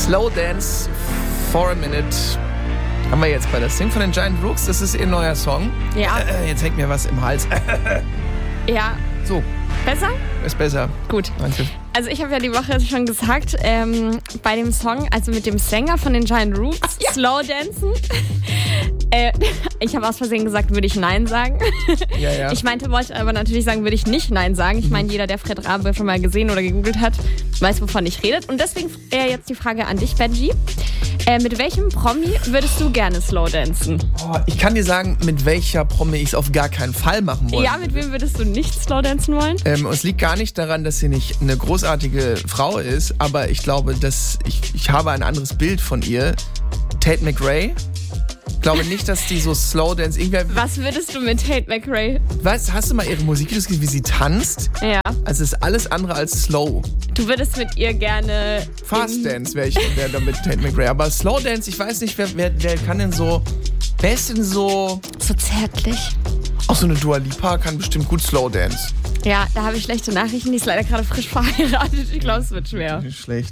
Slow Dance for a Minute haben wir jetzt bei das Ding von den Giant Rooks. Das ist ihr neuer Song. Ja. Jetzt hängt mir was im Hals. Ja. So. Besser? Ist besser. Gut. Danke. Also ich habe ja die Woche schon gesagt, bei dem Song, also mit dem Sänger von den Giant Rooks, Slow Dancen. Ich habe aus Versehen gesagt, würde ich Nein sagen. Ja. Ich wollte aber natürlich sagen, würde ich nicht Nein sagen. Ich meine, jeder, der Fred Rabe schon mal gesehen oder gegoogelt hat, weiß, wovon ich rede. Und deswegen jetzt die Frage an dich, Benji. Mit welchem Promi würdest du gerne Slow dancen? Oh, ich kann dir sagen, mit welcher Promi ich es auf gar keinen Fall machen wollte. Ja, mit wem würdest du nicht Slow dancen wollen? Es liegt gar nicht daran, dass sie nicht eine großartige Frau ist, aber ich glaube, dass ich habe ein anderes Bild von ihr. Tate McRae. Ich glaube nicht, dass die so Slow Dance Was würdest du mit Tate McRae? Weißt, hast du mal ihre Musikvideos gesehen, wie sie tanzt? Ja. Also es ist alles andere als Slow. Du würdest mit ihr gerne... Fast Dance wäre da mit Tate McRae. Aber Slow Dance, ich weiß nicht, wer kann denn so... Wer ist denn so... So zärtlich. Auch so eine Dua Lipa kann bestimmt gut Slow Dance. Ja, da habe ich schlechte Nachrichten. Die ist leider gerade frisch verheiratet. Ich glaube, es wird schwer. Nicht schlecht.